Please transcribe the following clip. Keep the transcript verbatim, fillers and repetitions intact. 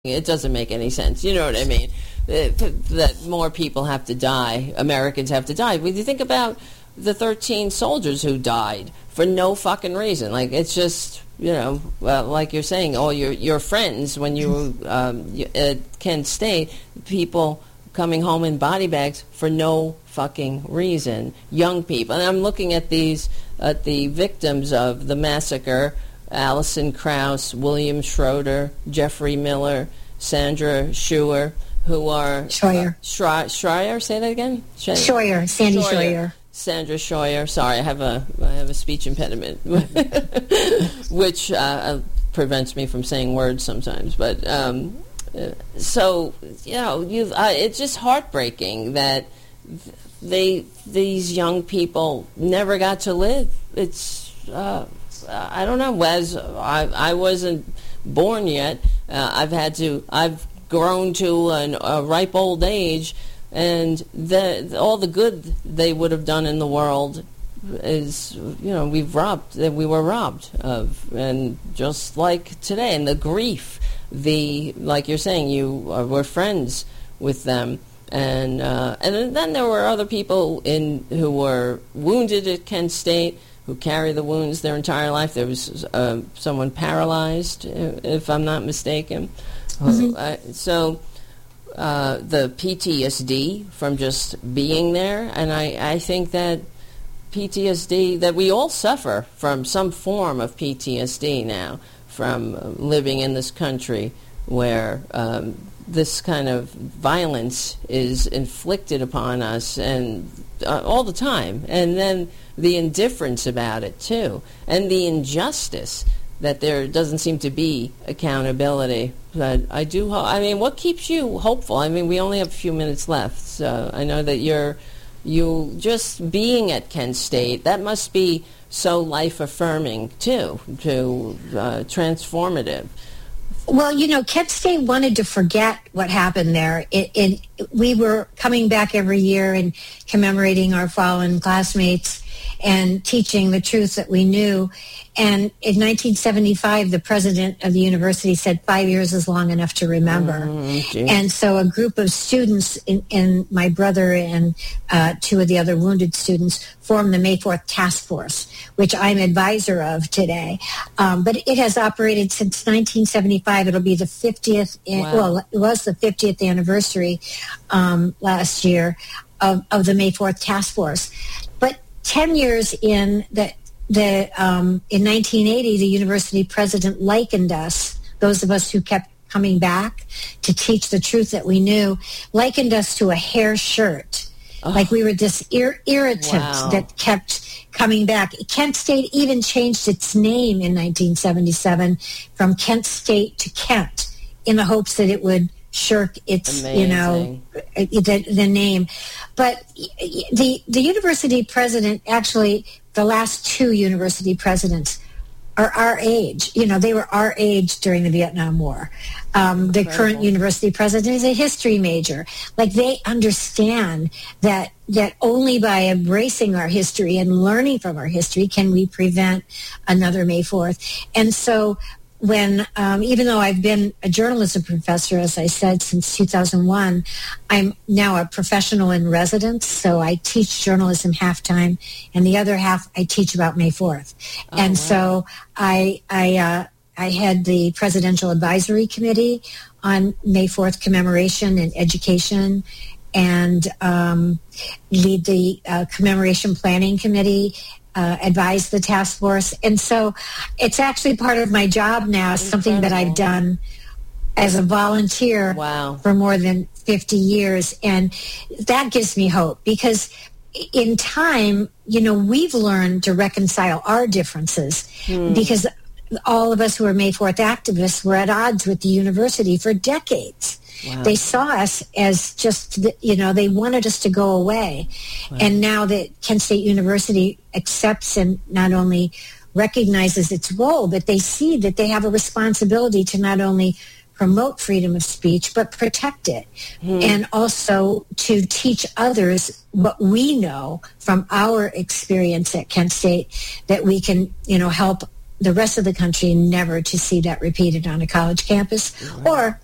It doesn't make any sense. You know what I mean? That, that more people have to die. Americans have to die. When you think about the thirteen soldiers who died for no fucking reason, like it's just, you know, uh, like you're saying, all your your friends when you um, at Kent State, people coming home in body bags for no fucking reason. Young people, and I'm looking at these at the victims of the massacre. Allison Krauss, William Schroeder, Jeffrey Miller, Sandra Scheuer, who are... Scheuer. Uh, Schre- Schreier, say that again? Schreier, Scheuer Sandy Scheuer. Scheuer. Sandra Scheuer. Sorry, I have a I have a speech impediment, which uh, prevents me from saying words sometimes. But um, so, you know, you uh, it's just heartbreaking that they these young people never got to live. It's... Uh, I don't know. As I, I wasn't born yet, uh, I've had to. I've grown to an, a ripe old age, and the, all the good they would have done in the world is, you know, we've robbed. That we were robbed of, and just like today, and the grief, the like you're saying, you were friends with them, and uh, and then there were other people in who were wounded at Kent State, who carry the wounds their entire life. There was uh, someone paralyzed, if I'm not mistaken. Mm-hmm. Uh, so uh, the P T S D from just being there, and I, I think that P T S D, that we all suffer from some form of P T S D now, from uh, living in this country where um, this kind of violence is inflicted upon us and uh, all the time. And then the indifference about it, too, and the injustice that there doesn't seem to be accountability. But I do, ho- I mean, what keeps you hopeful? I mean, we only have a few minutes left, so I know that you're, you just being at Kent State, that must be so life-affirming, too, to uh, transformative. Well, you know, Kent State wanted to forget what happened there. It, it, we were coming back every year and commemorating our fallen classmates and teaching the truth that we knew. And in nineteen seventy-five, the president of the university said five years is long enough to remember. Mm, and so a group of students, in, and my brother and uh, two of the other wounded students, formed the May fourth Task Force, which I'm advisor of today. Um, but it has operated since nineteen seventy-five. It'll be the fiftieth, wow. well, it was the fiftieth anniversary um, last year of, of the May fourth Task Force. But ten years in, the, the, um, in nineteen eighty, the university president likened us, those of us who kept coming back to teach the truth that we knew, likened us to a hair shirt. Oh. Like we were this ir- irritant wow. that kept coming back. Kent State even changed its name in nineteen seventy-seven from Kent State to Kent in the hopes that it would shirk its, Amazing. you know, the, the name. But the the university president, actually, the last two university presidents are our age. You know, they were our age during the Vietnam War. Um, the current university president is a history major. Like, they understand that that only by embracing our history and learning from our history can we prevent another May fourth. And so when, um, even though I've been a journalism professor, as I said, since two thousand one, I'm now a professional in residence, so I teach journalism half-time, and the other half I teach about May fourth. Oh, and wow. so I, I, uh, I had the Presidential Advisory Committee on May fourth commemoration and education, and um, lead the uh, Commemoration Planning Committee, uh, advise the task force. And so it's actually part of my job now, Incredible. something that I've done as a volunteer wow. for more than fifty years. And that gives me hope, because in time, you know, we've learned to reconcile our differences hmm. because all of us who are May fourth activists were at odds with the university for decades. Wow. They saw us as just, you know, they wanted us to go away. Wow. And now that Kent State University accepts and not only recognizes its role, but they see that they have a responsibility to not only promote freedom of speech, but protect it. Hmm. And also to teach others what we know from our experience at Kent State, that we can, you know, help the rest of the country never to see that repeated on a college campus, right. or